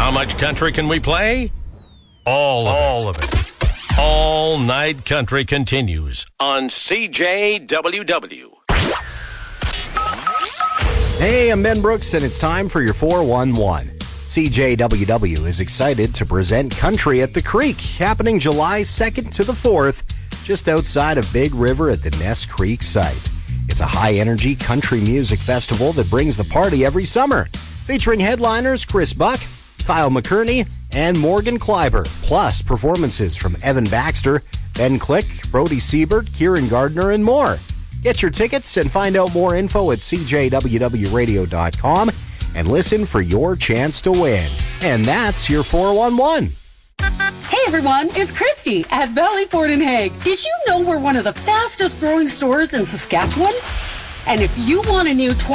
How much country can we play? All of it. All Night Country continues on CJWW. Hey, I'm Ben Brooks, and it's time for your 411. CJWW is excited to present Country at the Creek, happening July 2nd to the 4th, just outside of Big River at the Ness Creek site. It's a high-energy country music festival that brings the party every summer, featuring headliners Chris Buck, Kyle McCurney, and Morgan Kleiber, plus performances from Evan Baxter, Ben Click, Brody Siebert, Kieran Gardner, and more. Get your tickets and find out more info at cjwwradio.com and listen for your chance to win. And that's your 411. Hey everyone, it's Christy at Valley Ford in Hague. Did you know we're one of the fastest growing stores in Saskatchewan? And if you want a new